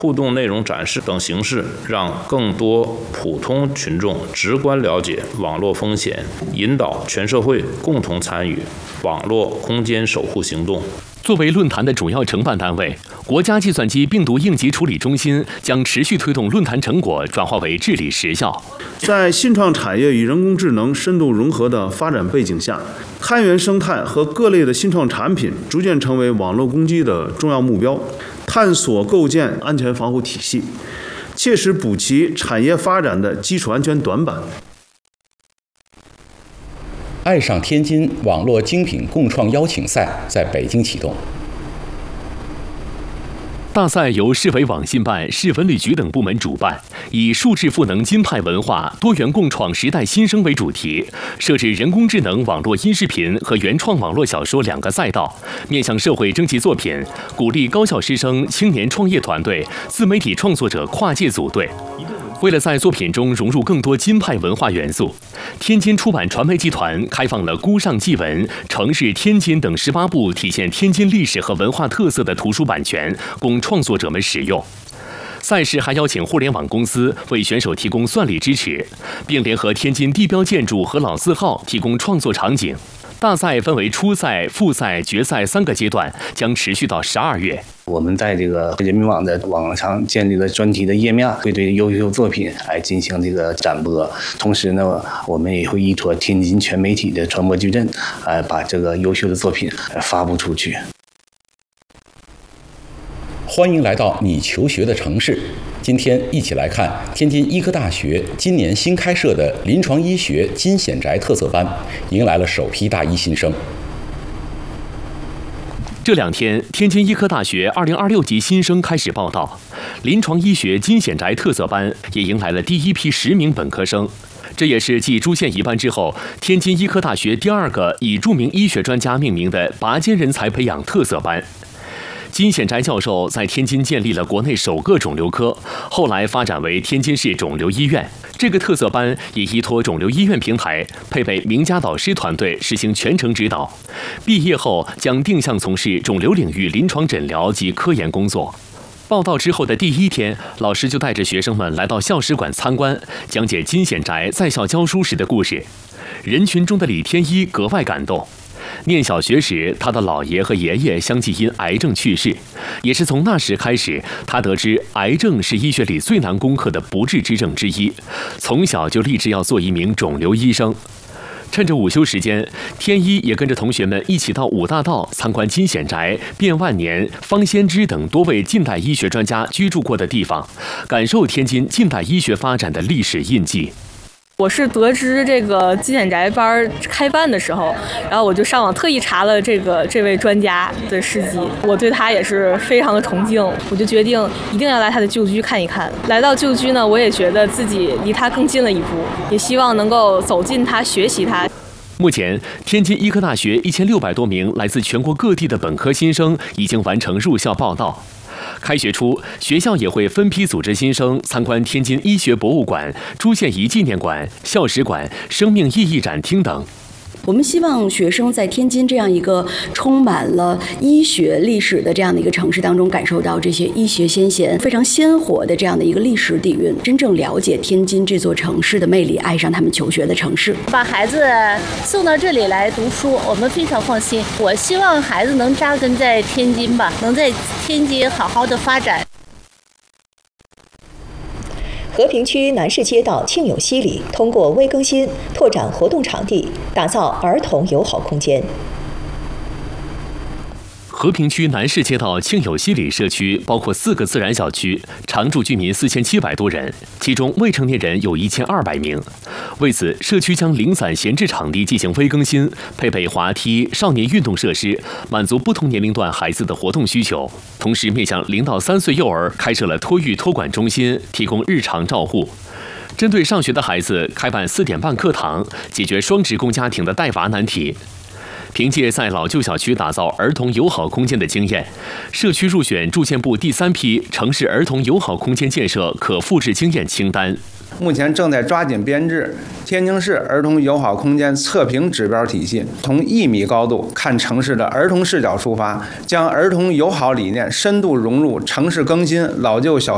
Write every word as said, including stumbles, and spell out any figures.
互动内容展示等形式，让更多普通群众直观了解网络风险，引导全社会共同参与网络空间守护行动。 作为论坛的主要承办单位，国家计算机病毒应急处理中心将持续推动论坛成果转化为治理实效。 在新创产业与人工智能深度融合的发展背景下，开源生态和各类的新创产品逐渐成为网络攻击的重要目标。探索构建安全防护体系，切实补齐产业发展的基础安全短板。 爱上天津网络精品共创邀请赛在北京启动。 大赛由市委网信办、市文旅局等部门主办，以数字赋能金派文化、多元共创时代新生为主题，设置人工智能网络音视频和原创网络小说两个赛道，面向社会征集作品，鼓励高校师生、青年创业团队、自媒体创作者跨界组队。为了在作品中融入更多金派文化元素，天津出版传媒集团开放了《孤上祭文》《城市天津》等十八部体现天津历史和文化特色的图书版权，供创作者们使用。赛事还邀请互联网公司为选手提供算力支持，并联合天津地标建筑和老字号提供创作场景。大赛分为初赛、复赛、决赛三个阶段，将持续到十二月。 我们在这个人民网的网上建立了专题的页面，会对优秀作品来进行这个展播。同时呢，我们也会依托天津全媒体的传播矩阵，呃，把这个优秀的作品发布出去。 欢迎来到你求学的城市。今天一起来看天津医科大学今年新开设的临床医学金显宅特色班，迎来了首批大一新生。 这两天，天津医科大学二零二六级新生开始报到，临床医学金显宅特色班也迎来了第一批十名本科生。这也是继朱宪仪班之后，天津医科大学第二个以著名医学专家命名的拔尖人才培养特色班。金显宅教授在天津建立了国内首个肿瘤科，后来发展为天津市肿瘤医院。这个特色班也依托肿瘤医院平台，配备名家导师团队实行全程指导。毕业后将定向从事肿瘤领域临床诊疗及科研工作。报到之后的第一天，老师就带着学生们来到校史馆参观，讲解金显宅在校教书时的故事。人群中的李天一格外感动。念小学时，他的姥爷和爷爷相继因癌症去世，也是从那时开始，他得知癌症是医学里最难攻克的不治之症之一，从小就立志要做一名肿瘤医生。趁着午休时间，天一也跟着同学们一起到五大道参观金显宅、卞万年、方先知等多位近代医学专家居住过的地方，感受天津近代医学发展的历史印记。 我是得知这个金显宅班开办的时候，然后我就上网特意查了这个这位专家的事迹，我对他也是非常的崇敬，我就决定一定要来他的旧居看一看。来到旧居呢，我也觉得自己离他更近了一步，也希望能够走进他，学习他。 目前，天津医科大学一千六百多名来自全国各地的本科新生已经完成入校报到。开学初，学校也会分批组织新生参观天津医学博物馆、朱宪仪纪念馆、校史馆、生命意义展厅等。 我们希望学生在天津这样一个充满了医学历史的这样的一个城市当中，感受到这些医学先贤非常鲜活的这样的一个历史底蕴，真正了解天津这座城市的魅力，爱上他们求学的城市。 把孩子送到这里来读书，我们非常放心。我希望孩子能扎根在天津吧，能在天津好好的发展。 和平区南市街道庆友西里通过微更新拓展活动场地，打造儿童友好空间。 和平区南市街道庆友西里社区包括四个自然小区，常住居民四千七百多人，其中未成年人有一千二百名。为此，社区将零散闲置场地进行微更新，配备滑梯、少年运动设施，满足不同年龄段孩子的活动需求。同时，面向零到三岁幼儿开设了托育托管中心，提供日常照护。针对上学的孩子，开办四点半课堂，解决双职工家庭的带娃难题。凭借在老旧小区打造儿童友好空间的经验，社区入选住建部第三批城市儿童友好空间建设可复制经验清单。 目前正在抓紧编制天津市儿童友好空间测评指标体系，从一米高度看城市的儿童视角出发，将儿童友好理念深度融入城市更新老旧小